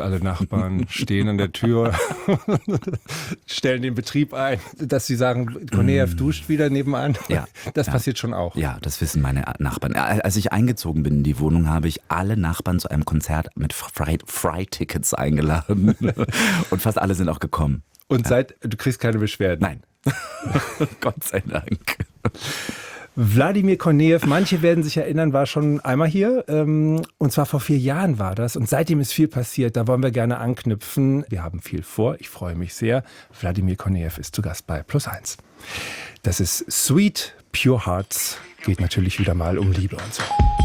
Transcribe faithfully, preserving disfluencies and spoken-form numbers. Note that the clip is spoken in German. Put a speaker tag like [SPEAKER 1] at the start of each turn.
[SPEAKER 1] alle Nachbarn stehen an der Tür, stellen den Betrieb ein, dass sie sagen, Kornejew duscht wieder nebenan.
[SPEAKER 2] Ja,
[SPEAKER 1] das
[SPEAKER 2] ja.
[SPEAKER 1] passiert schon auch.
[SPEAKER 2] Ja, das wissen meine Nachbarn. Als ich eingezogen bin in die Wohnung, habe ich alle Nachbarn zu einem Konzert mit Fry-Tickets eingeladen. Und fast alle sind auch gekommen.
[SPEAKER 1] Und seit, du kriegst keine Beschwerden?
[SPEAKER 2] Nein. Gott sei Dank.
[SPEAKER 1] Wladimir Kornejew, manche werden sich erinnern, war schon einmal hier. Ähm, und zwar vor vier Jahren war das. Und seitdem ist viel passiert. Da wollen wir gerne anknüpfen. Wir haben viel vor. Ich freue mich sehr. Wladimir Kornejew ist zu Gast bei Plus eins. Das ist Sweet Pure Hearts. Geht natürlich wieder mal um Liebe und so.